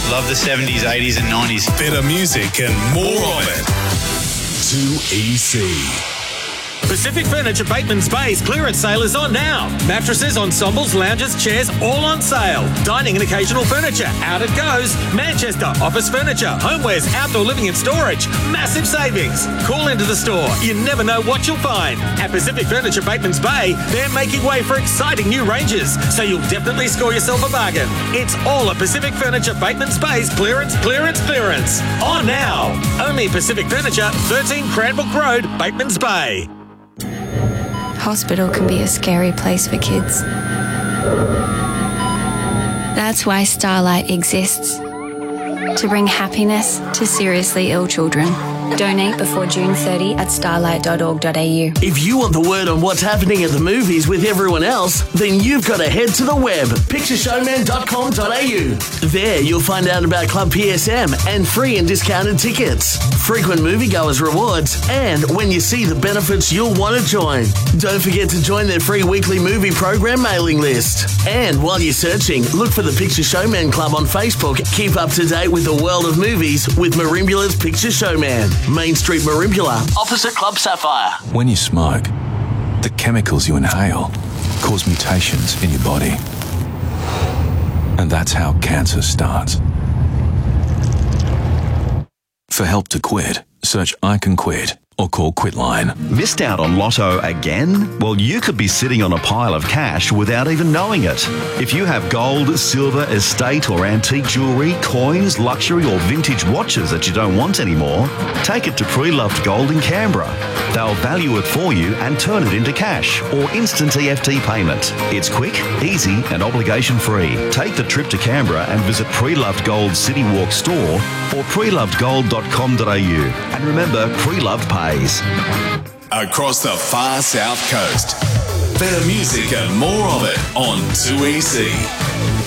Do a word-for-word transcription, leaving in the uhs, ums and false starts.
Love the seventies, eighties and nineties. Better music and more of it. two E C. Pacific Furniture Bateman's Bay's clearance sale is on now. Mattresses, ensembles, lounges, chairs, all on sale. Dining and occasional furniture, out it goes. Manchester, office furniture, homewares, outdoor living and storage. Massive savings. Call into the store. You never know what you'll find. At Pacific Furniture Bateman's Bay, they're making way for exciting new ranges, so you'll definitely score yourself a bargain. It's all at Pacific Furniture Bateman's Bay's clearance, clearance, clearance. On now. Only Pacific Furniture, thirteen Cranbrook Road, Bateman's Bay. Hospital can be a scary place for kids. That's why Starlight exists. To bring happiness to seriously ill children. Donate before June thirtieth at starlight dot org dot a u. If you want the word on what's happening at the movies with everyone else, then you've got to head to the web, picture showman dot com dot a u. There you'll find out about Club P S M and free and discounted tickets, frequent moviegoers rewards, and when you see the benefits you'll want to join. Don't forget to join their free weekly movie program mailing list. And while you're searching, look for the Picture Showman Club on Facebook. Keep up to date with the world of movies with Marimbula's Picture Showman. Main Street Marimbula, opposite Club Sapphire. When you smoke, the chemicals you inhale cause mutations in your body. And that's how cancer starts. For help to quit, search I Can Quit or call Quitline. Missed out on Lotto again? Well, you could be sitting on a pile of cash without even knowing it. If you have gold, silver, estate or antique jewellery, coins, luxury or vintage watches that you don't want anymore, take it to Pre-Loved Gold in Canberra. They'll value it for you and turn it into cash or instant E F T payment. It's quick, easy and obligation free. Take the trip to Canberra and visit Pre-Loved Gold City Walk store or pre loved gold dot com dot a u. And remember, Pre-Loved pays. Across the far south coast. Better music and more of it on two E C.